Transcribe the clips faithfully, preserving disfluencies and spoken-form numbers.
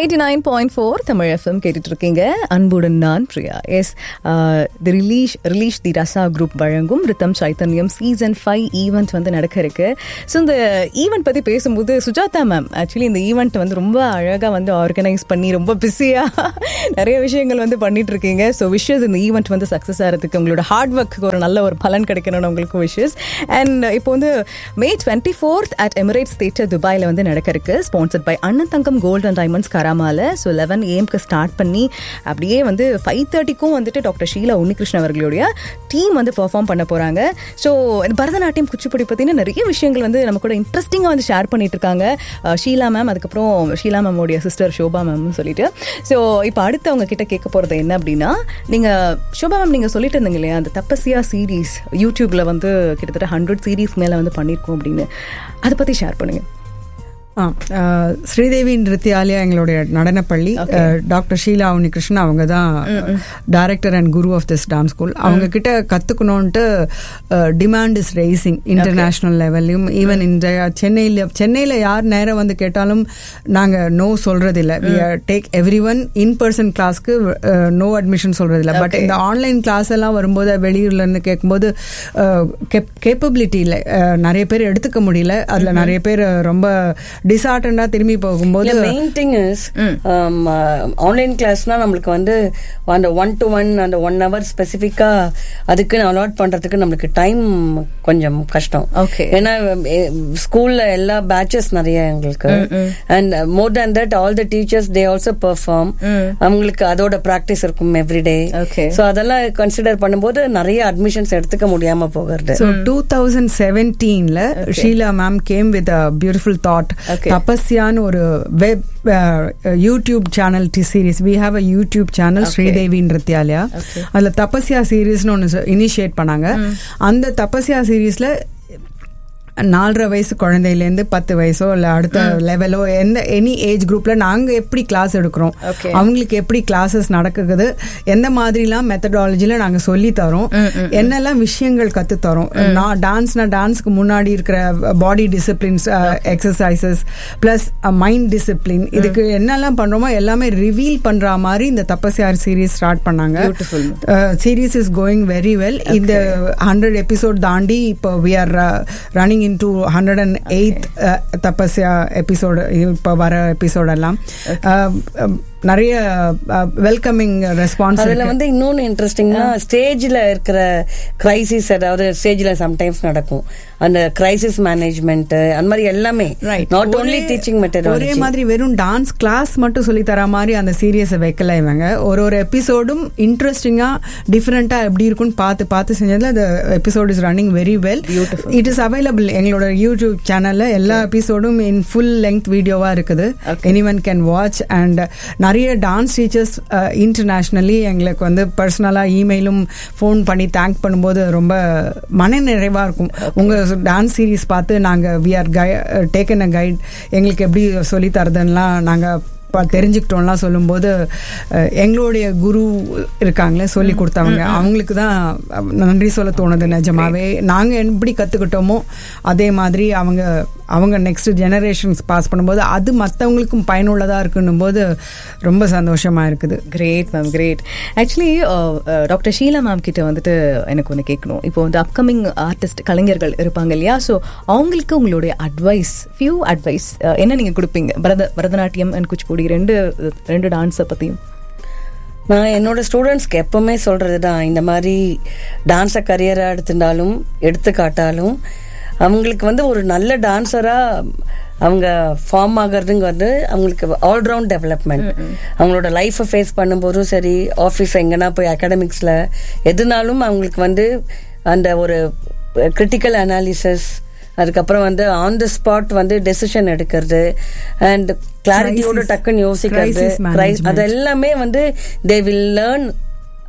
Eighty nine point four Tamil FM கேட்டுட்டு இருக்கீங்க. அன்புடன் நான் பிரியா. எஸ், தி ரிலீஷ் ரிலீஷ் தி ரசா குரூப் வழங்கும் ரித்தம் சைத்தன்யம் சீசன் ஃபைவ் ஈவெண்ட் வந்து நடக்க இருக்கு. ஸோ இந்த ஈவெண்ட் பற்றி பேசும்போது சுஜாதா மேம் ஆக்சுவலி இந்த ஈவெண்ட் வந்து ரொம்ப அழகாக வந்து ஆர்கனைஸ் பண்ணி ரொம்ப பிஸியாக நிறைய விஷயங்கள் வந்து பண்ணிட்டு இருக்கீங்க. ஸோ விஷஸ் இந்த ஈவெண்ட் வந்து சக்ஸஸ் ஆகிறதுக்கு உங்களோட ஹார்ட் ஒர்க்கு ஒரு நல்ல ஒரு பலன் கிடைக்கணும்னு உங்களுக்கு விஷஸ். அண்ட் இப்போ வந்து மே twenty fourth at Emirates theatre துபாயில் வந்து நடக்க இருக்கு. ஸ்பான்சர்ட் பை அண்ணன் தங்கம் gold and diamonds கராமால. So eleven ஏஎம்க்கு start பண்ணி அப்படியே வந்து ஃபைவ் தேர்ட்டிக்கும் வந்துட்டு டாக்டர் ஷீலா உன்னிகிருஷ்ணன் அவர்களுடைய டீம் வந்து பெர்ஃபார்ம் பண்ண போறாங்க. ஸோ பரதநாட்டியம் குச்சிப்புடி பற்றின நிறைய விஷயங்கள் வந்து நம்ம கூட இன்ட்ரெஸ்டிங்காக வந்து ஷேர் பண்ணிட்டு இருக்காங்க ஷீலா மேம், அதுக்கப்புறம் ஷீலா மேமோடைய சிஸ்டர் ஷோபா மேம்னு சொல்லிட்டு. ஸோ இப்போ அடுத்து அவங்க கிட்ட கேட்க போகிறது என்ன அப்படின்னா, நீங்கள் ஷோபா மேம் நீங்கள் சொல்லிட்டு இருந்தீங்க இல்லையா அந்த தப்பசியா சீரீஸ் யூடியூப்ல வந்து கிட்டத்தட்ட ஹண்ட்ரட் சீரீஸ் மேலே வந்து பண்ணியிருக்கோம் அப்படின்னு, அதை பற்றி ஷேர் பண்ணுங்க. ஆ ஸ்ரீதேவி நிருத்யாலயா எங்களுடைய நடனப்பள்ளி. டாக்டர் ஷீலா உன்னிகிருஷ்ணன் அவங்க தான் director and Guru of this dance school. அவங்க கிட்ட கற்றுக்கணுன்ட்டு டிமாண்ட் இஸ் ரைசிங் இன்டர்நேஷ்னல் லெவல்லையும். ஈவன் இந்த சென்னையில் சென்னையில் யார் நேரம் வந்து கேட்டாலும் நாங்கள் no சொல்றதில்லை. We take every one in person கிளாஸ்க்கு நோ அட்மிஷன் சொல்றதில்லை. பட் இந்த ஆன்லைன் கிளாஸ் எல்லாம் வரும்போது வெளியூர்ல இருந்து கேட்கும்போது கேப்பபிலிட்டி இல்லை, நிறைய பேர் எடுத்துக்க முடியல. அதில் நிறைய பேர் ரொம்ப டிசார்டண்டா திரும்பி போகும்போது மெயின் திங் இஸ் ஆன்லைன் கிளாஸ்னா நம்மளுக்கு வந்து அந்த ஒன் டு ஒன் அந்த ஒன் ஹவர் ஸ்பெசிஃபிக்கா அதுக்குன்னு அலாட் பண்றதுக்கு நம்மளுக்கு டைம் கொஞ்சம் கஷ்டம். ஏன்னா ஸ்கூல்ல எல்லா பேட்சஸ் நிறைய எங்களுக்கு. And more than that all the teachers they also perform. அவங்களுக்கு அதோட பிராக்டிஸ் இருக்கும் எவ்ரிடே. ஸோ அதெல்லாம் கன்சிடர் பண்ணும்போது நிறைய அட்மிஷன்ஸ் எடுத்துக்க முடியாம போகிறது. So two thousand செவன்டீன்ல Sheila ma'am game with a beautiful thought. தபஸ்யான்னு ஒரு web YouTube channel series. We have a YouTube channel Sridevi Nrithyalaya. அதுல தபஸ்யா சீரீஸ்னு ஒன்று இனிஷியேட் பண்ணாங்க. அந்த தபஸ்யா சீரீஸ்ல நாலரை வயசு குழந்தையிலேருந்து பத்து வயசோ இல்லை அடுத்த லெவலோ எந்த எனி ஏஜ் குரூப்ல நாங்கள் எப்படி கிளாஸ் எடுக்கிறோம், அவங்களுக்கு எப்படி கிளாஸஸ் நடக்குது, எந்த மாதிரிலாம் மெத்தடாலஜில நாங்கள் சொல்லி தரோம், என்னெல்லாம் விஷயங்கள் கற்று தரோம். நான் டான்ஸ்னா டான்ஸ்க்கு முன்னாடி இருக்கிற பாடி disciplines, exercises plus mind discipline, இதுக்கு என்னெல்லாம் பண்றோமோ எல்லாமே ரிவீல் பண்ற மாதிரி இந்த தபஸ்யார் சீரீஸ் ஸ்டார்ட் பண்ணாங்க. Series is going very well. இந்த ஹண்ட்ரட் எபிசோட் தாண்டி இப்போ we are running into one hundred eighth uh, தபஸ்யா episode. இப்போ வர எபிசோட் எல்லாம் நிறைய வெல்கமிங் ரெஸ்பான்ஸ். அதுல வந்து இன்னொன்னு இன்ட்ரெஸ்டிங்னா ஸ்டேஜ்ல இருக்கிற கிரைசிஸ், அதாவது ஸ்டேஜ்ல சம்டைம்ஸ் நடக்கும் அந்த கிரைசிஸ் மேனேஜ்மெண்ட் அந்த மாதிரி எல்லாமே. Not only teaching methodology. ஒரே மாதிரி வெறும் டான்ஸ் கிளாஸ் மட்டும் சொல்லி தர மாதிரி அந்த சீரியஸை வைக்கல இவங்க. ஒரு ஒரு எபிசோடும் இன்ட்ரெஸ்டிங்கா டிஃபரெண்டா எப்படி இருக்கும்னு பார்த்து பார்த்து செஞ்சதுல அந்த episode is running very well. It is available எங்களோட யூடியூப் சேனல்ல. எல்லா எபிசோடும் இன் ஃபுல் லெங்த் வீடியோவா இருக்குது. Any one can watch. And நிறைய டான்ஸ் டீச்சர்ஸ் இன்டர்நேஷ்னலி எங்களுக்கு வந்து பர்சனலாக இமெயிலும் ஃபோன் பண்ணி தேங்க் பண்ணும்போது ரொம்ப மன நிறைவாக இருக்கும். உங்கள் டான்ஸ் சீரீஸ் பார்த்து நாங்கள் we are guy taken a guide, எங்களுக்கு எப்படி சொல்லி தரதுன்னெலாம் நாங்கள் தெரிஞ்சுக்கிட்டோம்லாம் சொல்லும்போது எங்களுடைய குரு இருக்காங்களே சொல்லி கொடுத்தவங்க, அவங்களுக்கு தான் நன்றி சொல்ல தோணுது நிஜமாவே. நாங்கள் எப்படி கற்றுக்கிட்டோமோ அதே மாதிரி அவங்க அவங்க நெக்ஸ்ட் ஜெனரேஷன்ஸ் பாஸ் பண்ணும்போது அது மற்றவங்களுக்கும் பயனுள்ளதாக இருக்குன்னும் போது ரொம்ப சந்தோஷமாக இருக்குது. Great ma'am, great. Actually doctor Sheila ma'am கிட்ட வந்துட்டு எனக்கு ஒன்று கேட்கணும். இப்போ வந்து அப்கமிங் ஆர்டிஸ்ட் கலைஞர்கள் இருப்பாங்க இல்லையா, ஸோ அவங்களுக்கு உங்களுடைய அட்வைஸ், ஃபியூ அட்வைஸ் என்ன நீங்கள் கொடுப்பீங்க? பரத பரதநாட்டியம் அண்ட் குச்சிப்புடி ரெண்டு ரெண்டு டான்ஸை பற்றியும். நான் என்னோட ஸ்டூடெண்ட்ஸ்க்கு எப்பவுமே சொல்றது தான், இந்த மாதிரி டான்ஸை கரியராக எடுத்துட்டாலும் எடுத்துக்காட்டாலும் அவங்களுக்கு வந்து ஒரு நல்ல டான்ஸரா அவங்க ஃபார்ம் ஆகிறதுங்க வந்து அவங்களுக்கு ஆல்ரவுண்ட் டெவலப்மெண்ட். அவங்களோட லைஃப்பை ஃபேஸ் பண்ணும்போதும் சரி, ஆஃபீஸ் எங்கன்னா போய் அகாடமிக்ஸில் எதுனாலும் அவங்களுக்கு வந்து அந்த ஒரு கிரிட்டிக்கல் அனாலிசிஸ், அதுக்கப்புறம் வந்து ஆன் த ஸ்பாட் வந்து டெசிஷன் எடுக்கிறது அண்ட் கிளாரிட்டியோட டக்குன்னு யோசிக்கிறது, அது எல்லாமே வந்து they will learn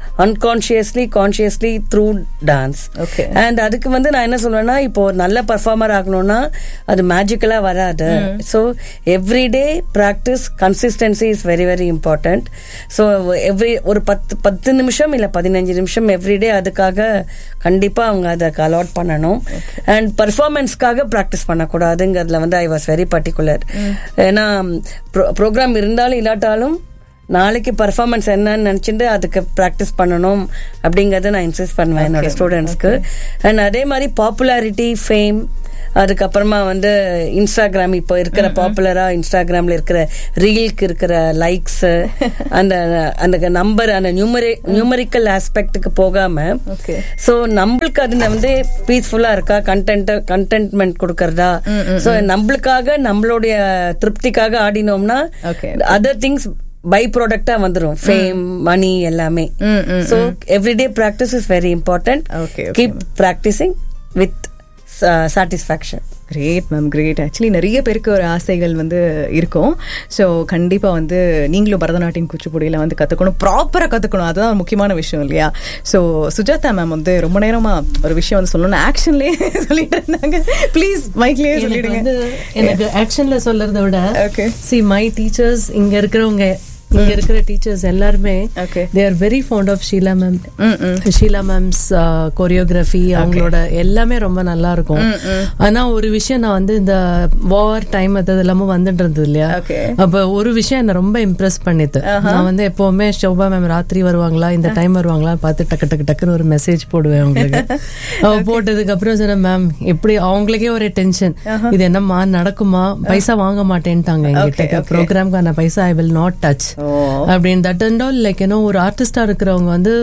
unconsciously consciously through dance. And அதுக்கு வந்து நான் என்ன சொல்வேன்னா, இப்போ ஒரு நல்ல பர்ஃபார்மர் ஆகணும்னா அது மேஜிக்கலா வராது. So everyday practice consistency is very very important. So every ஒரு பத்து பத்து நிமிஷம் இல்லை பதினஞ்சு நிமிஷம் எவ்ரிடே அதுக்காக கண்டிப்பா அவங்க அதுக்கு அலாட் பண்ணணும். அண்ட் பர்ஃபார்மன்ஸ்க்காக ப்ராக்டிஸ் பண்ணக்கூடாதுங்கிறதுல வந்து ஐ வாஸ் வெரி பர்டிகுலர். ஏன்னா ப்ரோக்ராம் இருந்தாலும் இல்லாட்டாலும் நாளைக்கு பர்ஃபார்மன்ஸ் என்னன்னு நினைச்சிட்டு அதுக்கு ப்ராக்டிஸ் பண்ணணும் அப்படிங்கறத நான் இன்சிஸ்ட் பண்ணுவேன் என்னோட ஸ்டூடெண்ட்ஸ்க்கு. அண்ட் அதே மாதிரி பாப்புலாரிட்டி, ஃபேம், அதுக்கப்புறமா வந்து இன்ஸ்டாகிராம் இப்போ இருக்கிற பாப்புலரா இன்ஸ்டாகிராம்ல இருக்கிற ரீல்க்கு இருக்கிற லைக்ஸ், அந்த அந்த நம்பர், அந்த நியூமரி நியூமரிக்கல் ஆஸ்பெக்டுக்கு போகாம ஸோ நம்மளுக்கு அது வந்து பீஸ்ஃபுல்லா இருக்கா, கண்டென்ட் கண்டென்ட்மெண்ட் கொடுக்கறதா, ஸோ நம்மளுக்காக நம்மளுடைய திருப்திக்காக ஆடினோம்னா அதர் திங்ஸ் பை ப்ராடக்டா வந்துரும், ஃபேம், மணி எல்லாமே. So everyday practice is very important. Keep practising with satisfaction. Great ma'am, great. Actually நிறைய பேருக்கு ஒரு ஆசைகள் வந்து இருக்கும். ஸோ கண்டிப்பாக வந்து நீங்களும் பரதநாட்டியம் குச்சிப்புடியில் வந்து கற்றுக்கணும், ப்ராப்பராக கற்றுக்கணும். அதுதான் முக்கியமான விஷயம் இல்லையா? ஸோ சுஜாதா மேம் வந்து ரொம்ப நேரமாக ஒரு விஷயம் வந்து சொல்லணும்னு ஆக்ஷன்லேயே சொல்லிட்டு இருந்தாங்க. ப்ளீஸ் மைக்லேயே சொல்லிடுங்க. எனக்கு ஆக்ஷன்ல சொல்றதை விட சி மை டீச்சர்ஸ், இங்க இருக்கிறவங்க இங்க இருக்கிற டீச்சர்ஸ் எல்லாருமே they are very fond of Sheila ma'am. Sheila mams choreography அவங்களோட எல்லாமே ரொம்ப நல்லா இருக்கும். ஆனா ஒரு விஷயம், நான் வந்து இந்த வார் டைம் அது எல்லாமே வந்துட்டு இருந்தது இல்லையா, அப்ப ஒரு விஷயம் என்ன ரொம்ப இம்ப்ரெஸ் பண்ணிது. நான் வந்து எப்பவுமே ஷோபா மேம் ராத்திரி வருவாங்களா, இந்த டைம் வருவாங்களா பார்த்து டக்கு டக்கு டக்குன்னு ஒரு மெசேஜ் போடுவேன் அவங்களுக்கு. அவ போட்டதுக்கு அப்புறம் சொன்னேன், மேம் எப்படி அவங்களுக்கே ஒரு டென்ஷன், இது என்னம்மா நடக்குமா, பைசா வாங்க மாட்டேன்ட்டாங்க எங்கிட்ட, ப்ரோக்ராம்கான பைசா ஐ வில் நாட் டச் அப்படின்னு. That and all like you know ஒரு ஆர்டிஸ்டா இருக்கிறவங்க வந்து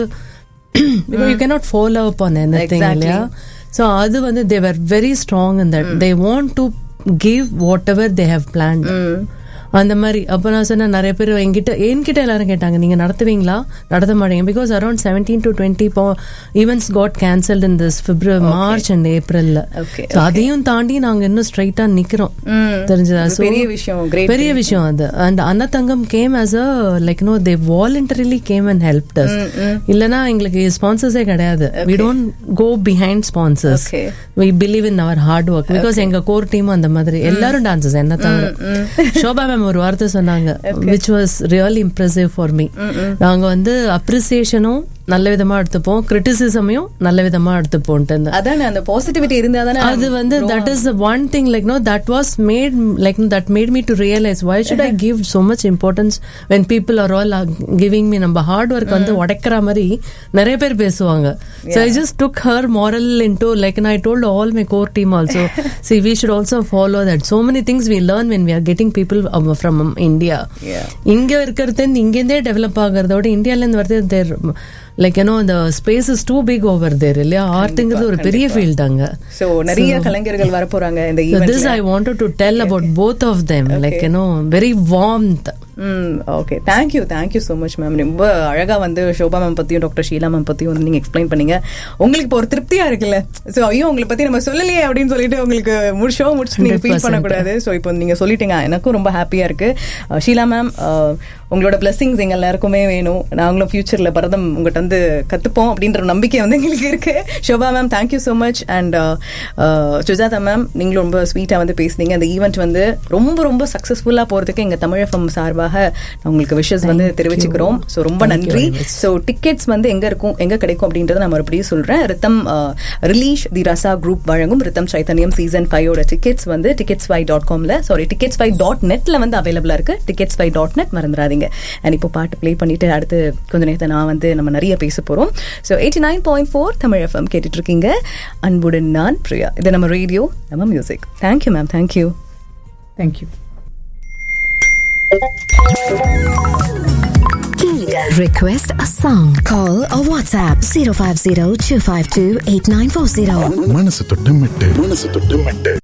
you cannot follow up on anything இல்லையா. ஸோ அது வந்து தே were very strong in that. They want to give what ever they have plant அந்த மாதிரி. அப்போ நான் சொன்னேன், நிறைய பேர் என்கிட்ட என்கிட்ட எல்லாரும் கேட்டாங்க, நீங்க நடத்துவீங்களா, நடத்த மாட்டீங்க. Because around seventeen to twenty events God cancelled in this February March and ஏப்ரல்ல. அதையும் தாண்டி நாங்க இன்னும் ஸ்ட்ரைட்டா நிக்கிறோம், தெரிஞ்சதா? பெரிய விஷயம், பெரிய விஷயம் அது. And Annathangam came as a like no they voluntarily game and help us. இல்லனா எங்களுக்கு ஸ்பான்சர்ஸே கிடையாது. We don't go behind sponsors. We believe in our hard work. Because எங்க கோர் டீம் அந்த மாதிரி எல்லாரும் டான்சர்ஸ் என்ன தவிர. ஷோபா மேம் ஒரு வார்த்தை சொன்னாங்க which was really impressive for me. நாங்க வந்து அப்ரிசியேஷனும் நல்ல விதமா எடுத்துப்போம், கிரிட்டிசிசமையும் நல்ல விதமா எடுத்துப்போம். அதானே அந்த பாசிட்டிவிட்டி இருந்தா தானே அது வந்து that is the one thing like no that was made like that made me to realize why should I give so much importance when people are all giving me நம்ம ஹார்ட் ஒர்க் வந்து உடைக்கிற மாதிரி நிறைய பேர் பேசுவாங்க. So I just took her moral into like and I told all my core team also see we should also follow that. So many things we learn when we are getting people from India. இங்க இருக்கிறது இங்க இருந்தே develop ஆகிறதோட இந்தியால இருந்து வரது தேர் like you know the space is too big over there இல்லையா. ஆர்ட்ங்கிறது ஒரு பெரிய ஃபீல்ட் அங்க. So நிறைய கலைஞர்கள் வர போறாங்க இந்த ஈவென்ட்ல. This I wanted to tell about both of them like you know very warmth. Okay, thank you thank you so much ma'am. ரொம்ப அழகா வந்து ஷோபா மேம் பத்தியும் டாக்டர் ஷீலா மேம் பத்தியும் வந்து நீங்க எக்ஸ்பிளைன் பண்ணீங்க. உங்களுக்கு இப்போ ஒரு திருப்தியா இருக்குல்ல, ஸோ ஐயோ உங்களை பத்தி நம்ம சொல்லலையே அப்படின்னு சொல்லிட்டு உங்களுக்கு ஷோ முடிச்சுட்டு நீங்க ஃபீல் பண்ணக்கூடாது. ஸோ இப்போ நீங்க சொல்லிட்டீங்க, எனக்கும் ரொம்ப ஹாப்பியா இருக்கு. ஷீலா மேம், உங்களோட பிளஸிங்ஸ் எங்க எல்லாருக்குமே வேணும். நாங்களும் ஃபியூச்சர்ல பரதம் உங்கள்கிட்ட வந்து கத்துப்போம் அப்படின்ற நம்பிக்கை வந்து எங்களுக்கு இருக்கு. Shobha ma'am thank you so much. And Sujatha ma'am, நீங்களும் ரொம்ப ஸ்வீட்டா வந்து பேசுனீங்க. அந்த ஈவெண்ட் வந்து ரொம்ப ரொம்ப சக்சஸ்ஃபுல்லா போறதுக்கு எங்க தமிழ் எஃப்எம் சார்பாக உங்களுக்கு விஷஸ் வந்து தெரிவிச்சுக்கிறோம். ஸோ ரொம்ப நன்றி. ஸோ டிக்கெட்ஸ் வந்து எங்க இருக்கும், எங்க கிடைக்கும் அப்படின்றத நான் மறுபடியும் சொல்றேன். ரித்தம் ரிலீஷ் தி ரசா குரூப் வழங்கும் ரித்தம் சைத்தன்யம் சீசன் ஃபைவோட டிக்கெட்ஸ் வந்து tickets five dot காம்ல sorry tickets five dot நெட்ல வந்து அவைலபிளா இருக்கு. டிக்கெட்ஸ் ஃபைவ் டாட் நெட் மறந்துடாதீங்க. அண்ட் இப்போ பாட்டு பிளே பண்ணிட்டு அடுத்து கொஞ்ச நேரத்தை நான் வந்து நம்ம நிறைய பேச போறோம். So eighty nine point four Tamil FM கேட்டுட்டு இருக்கீங்க. அன்புடன் நான் பிரியா. இது நம்ம ரேடியோ, நம்ம music. Thank you ma'am. Thank you thank you. Request a song. Call or WhatsApp zero five zero two five two eight nine four zero. மனசு தொட்டு மெட்டு மனசு தொட்டு மெட்டு